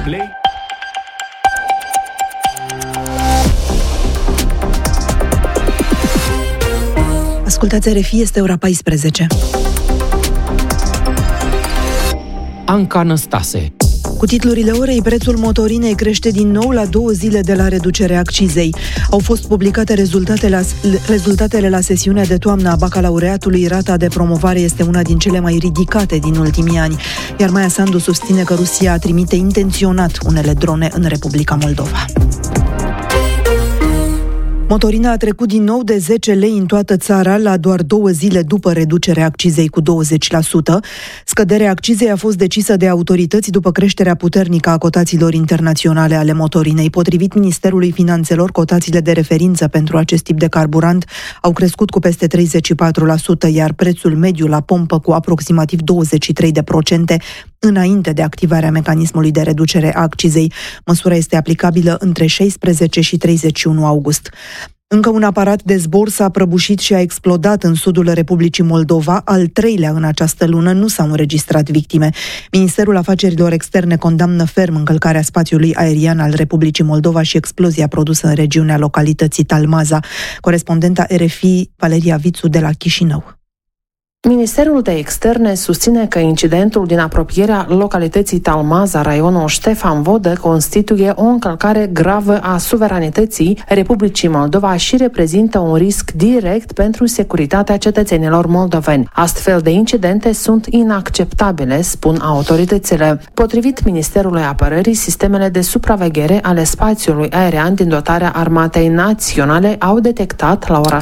Play. Ascultați RFI, este ora 14. Anca Năstase. Cu titlurile orei, prețul motorinei crește din nou la 2 zile de la reducerea accizei. Au fost publicate rezultatele la sesiunea de toamnă a bacalaureatului. Rata de promovare este una din cele mai ridicate din ultimii ani, iar Maia Sandu susține că Rusia trimite intenționat unele drone în Republica Moldova. Motorina a trecut din nou de 10 lei în toată țara la doar 2 zile după reducerea accizei cu 20%. Scăderea accizei a fost decisă de autorități după creșterea puternică a cotațiilor internaționale ale motorinei. Potrivit Ministerului Finanțelor, cotațiile de referință pentru acest tip de carburant au crescut cu peste 34%, iar prețul mediu la pompă cu aproximativ 23% înainte de activarea mecanismului de reducere a accizei. Măsura este aplicabilă între 16 și 31 august. Încă un aparat de zbor s-a prăbușit și a explodat în sudul Republicii Moldova, al 3-lea în această lună. Nu s-au înregistrat victime. Ministerul Afacerilor Externe condamnă ferm încălcarea spațiului aerian al Republicii Moldova și explozia produsă în regiunea localității Talmaza. Corespondenta RFI, Valeria Vițu, de la Chișinău. Ministerul de Externe susține că incidentul din apropierea localității Talmaza, raionul Ștefan Vodă, constituie o încălcare gravă a suveranității Republicii Moldova și reprezintă un risc direct pentru securitatea cetățenilor moldoveni. Astfel de incidente sunt inacceptabile, spun autoritățile. Potrivit Ministerului Apărării, sistemele de supraveghere ale spațiului aerian din dotarea Armatei Naționale au detectat la ora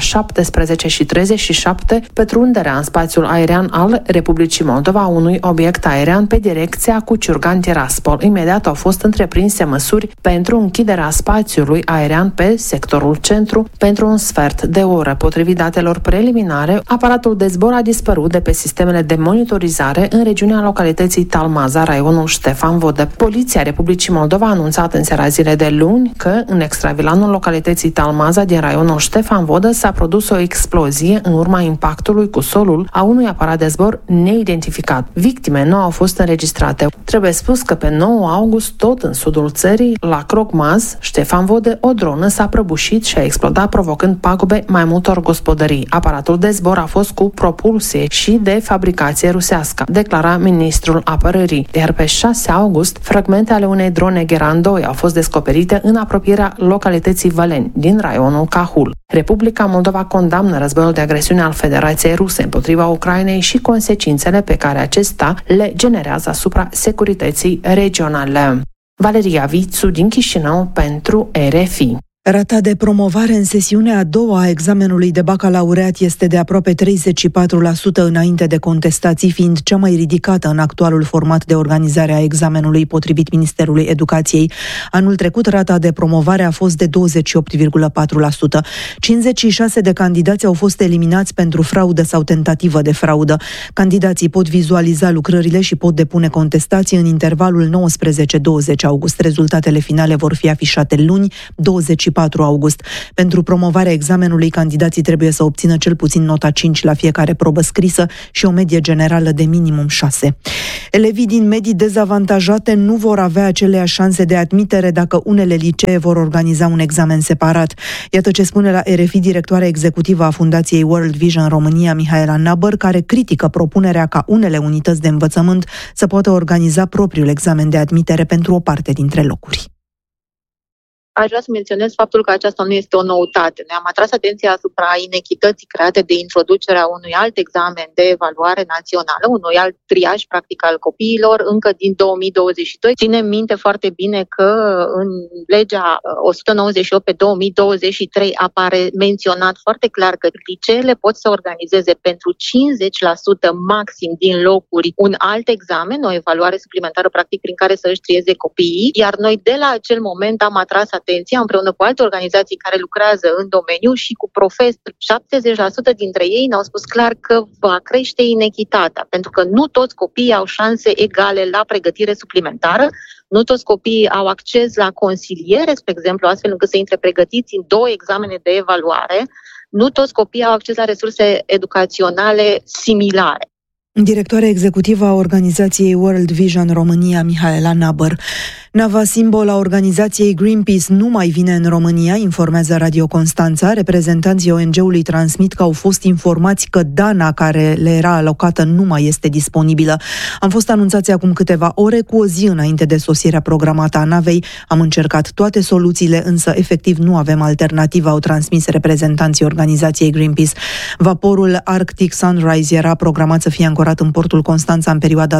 17:37 pătrunderea în spațiul aerian al Republicii Moldova unui obiect aerian pe direcția Cuciurgan-Tiraspol. Imediat au fost întreprinse măsuri pentru închiderea spațiului aerian pe sectorul centru pentru un sfert de oră. Potrivit datelor preliminare, aparatul de zbor a dispărut de pe sistemele de monitorizare în regiunea localității Talmaza, raionul Ștefan Vodă. Poliția Republicii Moldova a anunțat în seara zilei de luni că în extravilanul localității Talmaza din raionul Ștefan Vodă s-a produs o explozie în urma impactului cu solul a unui aparat de zbor neidentificat. Victime nu au fost înregistrate. Trebuie spus că pe 9 august, tot în sudul țării, la Crocmaz, Ștefan Vodă, o dronă s-a prăbușit și a explodat, provocând pagube mai multor gospodării. Aparatul de zbor a fost cu propulsie și de fabricație rusească, declara ministrul apărării. Iar pe 6 august, fragmente ale unei drone Geran 2 au fost descoperite în apropierea localității Văleni, din raionul Cahul. Republica Moldova condamnă războiul de agresiune al Federației Ruse împotriva Ucrainei și consecințele pe care acesta le generează asupra securității regionale. Valeria Vițu din Chișinău pentru RFI. Rata de promovare în sesiunea a doua a examenului de bacalaureat este de aproape 34% înainte de contestații, fiind cea mai ridicată în actualul format de organizare a examenului, potrivit Ministerului Educației. Anul trecut, rata de promovare a fost de 28,4%. 56 de candidați au fost eliminați pentru fraudă sau tentativă de fraudă. Candidații pot vizualiza lucrările și pot depune contestații în intervalul 19-20 august. Rezultatele finale vor fi afișate luni, 24 august. Pentru promovarea examenului, candidații trebuie să obțină cel puțin nota 5 la fiecare probă scrisă și o medie generală de minimum 6. Elevii din medii dezavantajate nu vor avea aceleași șanse de admitere dacă unele licee vor organiza un examen separat. Iată ce spune la RFI directoarea executivă a Fundației World Vision România, Mihaela Nabăr, care critică propunerea ca unele unități de învățământ să poată organiza propriul examen de admitere pentru o parte dintre locuri. Aș vrea să menționez faptul că aceasta nu este o noutate. Ne-am atras atenția asupra inechității create de introducerea unui alt examen de evaluare națională, unui alt triaj practic al copiilor, încă din 2022. Ținem minte foarte bine că în legea 198 pe 2023 apare menționat foarte clar că liceele pot să organizeze pentru 50% maxim din locuri un alt examen, o evaluare suplimentară practic prin care să își trieze copiii, iar noi de la acel moment am atras atenția împreună cu alte organizații care lucrează în domeniu și cu profesori. 70% dintre ei ne-au spus clar că va crește inechitatea, pentru că nu toți copiii au șanse egale la pregătire suplimentară, nu toți copiii au acces la consiliere, spre exemplu, astfel încât să intre pregătiți în 2 examene de evaluare, nu toți copiii au acces la resurse educaționale similare. Directoarea executivă a organizației World Vision România, Mihaela Nabăr. Nava simbol a organizației Greenpeace nu mai vine în România, informează Radio Constanța. Reprezentanții ONG-ului transmit că au fost informați că dana care le era alocată nu mai este disponibilă. Am fost anunțați acum câteva ore, cu o zi înainte de sosirea programată a navei. Am încercat toate soluțiile, însă efectiv nu avem alternativă, au transmis reprezentanții organizației Greenpeace. Vaporul Arctic Sunrise era programat să fie ancorat în portul Constanța în perioada 20-22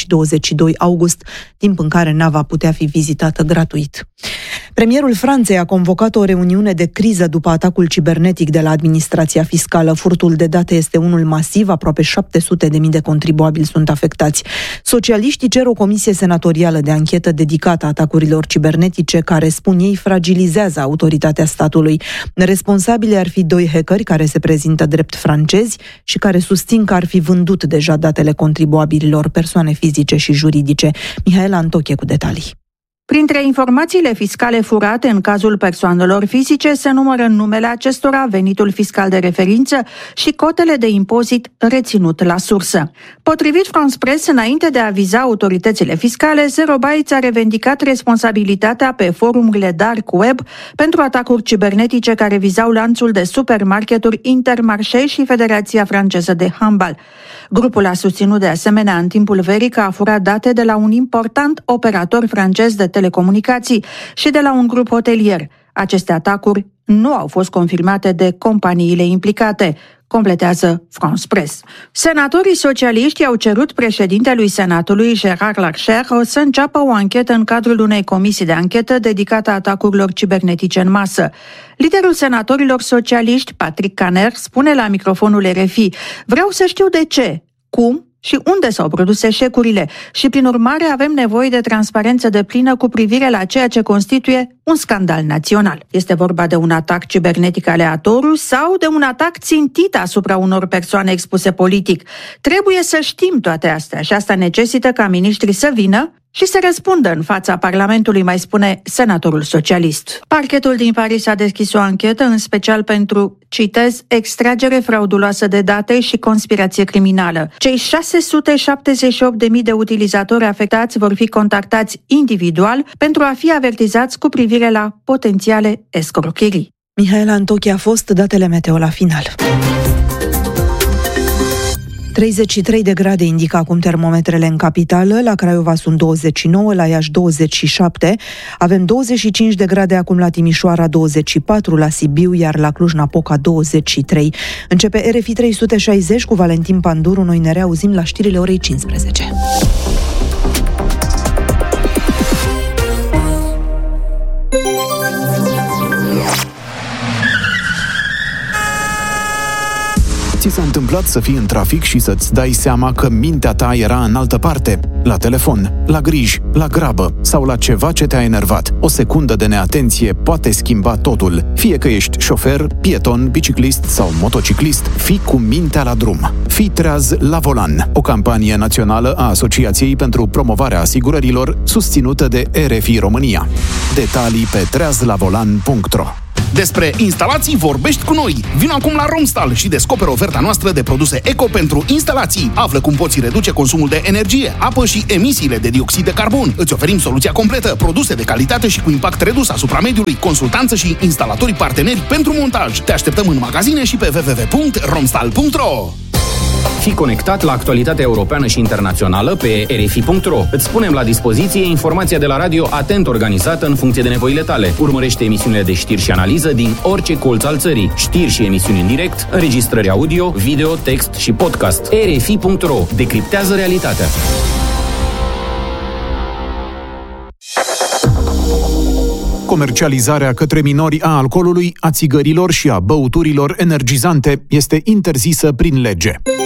august, timp în care nava putea fi vizitată gratuit. Premierul Franței a convocat o reuniune de criză după atacul cibernetic de la administrația fiscală. Furtul de date este unul masiv, aproape 700.000 de contribuabili sunt afectați. Socialiștii cer o comisie senatorială de anchetă dedicată atacurilor cibernetice care, spun ei, fragilizează autoritatea statului. Responsabili ar fi 2 hackeri care se prezintă drept francezi și care susțin că ar fi vândut deja datele contribuabililor, persoane fizice și juridice. Mihaela Antoche cu detalii. Printre informațiile fiscale furate în cazul persoanelor fizice se numără numele acestora, venitul fiscal de referință și cotele de impozit reținut la sursă. Potrivit France Press, înainte de a viza autoritățile fiscale, Zero Bytes a revendicat responsabilitatea pe forumurile dark web pentru atacuri cibernetice care vizau lanțul de supermarketuri Intermarché și Federația franceză de handbal. Grupul a susținut de asemenea în timpul verii că a furat date de la un important operator francez de telecomunicații și de la un grup hotelier. Aceste atacuri nu au fost confirmate de companiile implicate, completează France Press. Senatorii socialiști au cerut președintelui Senatului, Gérard Larcher, să înceapă o anchetă în cadrul unei comisii de anchetă dedicată atacurilor cibernetice în masă. Liderul senatorilor socialiști, Patrick Caner, spune la microfonul RFI: "Vreau să știu de ce, cum și unde s-au produs eșecurile și, prin urmare, avem nevoie de transparență deplină cu privire la ceea ce constituie un scandal național. Este vorba de un atac cibernetic aleatoriu sau de un atac țintit asupra unor persoane expuse politic. Trebuie să știm toate astea și asta necesită ca miniștrii să vină și să răspundă în fața Parlamentului", mai spune senatorul socialist. Parchetul din Paris a deschis o anchetă, în special pentru, citez, extragere frauduloasă de date și conspirație criminală. Cei 678.000 de utilizatori afectați vor fi contactați individual pentru a fi avertizați cu privire la potențiale escrocherii. Mihaela Antoche a fost, datele meteo la final. 33 de grade indică acum termometrele în capitală, la Craiova sunt 29, la Iași 27, avem 25 de grade acum la Timișoara, 24 la Sibiu, iar la Cluj-Napoca 23. Începe RFI 360 cu Valentin Panduru, noi ne reauzim la știrile orei 15. Ți s-a întâmplat să fii în trafic și să-ți dai seama că mintea ta era în altă parte? La telefon, la griji, la grabă sau la ceva ce te-a enervat. O secundă de neatenție poate schimba totul. Fie că ești șofer, pieton, biciclist sau motociclist, fii cu mintea la drum. Fii treaz la volan, o campanie națională a Asociației pentru Promovarea Asigurărilor, susținută de RFI România. Detalii pe treazlavolan.ro. Despre instalații vorbești cu noi. Vino acum la Romstal și descoperă oferta noastră de produse eco pentru instalații. Află cum poți reduce consumul de energie, apă și emisiile de dioxid de carbon. Îți oferim soluția completă, produse de calitate și cu impact redus asupra mediului, consultanță și instalatorii parteneri pentru montaj. Te așteptăm în magazine și pe www.romstal.ro. Fii conectat la actualitatea europeană și internațională pe rfi.ro. Îți punem la dispoziție informația de la radio atent organizată în funcție de nevoile tale. Urmărește emisiunile de știri și analiză din orice colț al țării. Știri și emisiuni în direct, înregistrări audio, video, text și podcast. rfi.ro. Decriptează realitatea. Comercializarea către minori a alcoolului, a țigărilor și a băuturilor energizante este interzisă prin lege.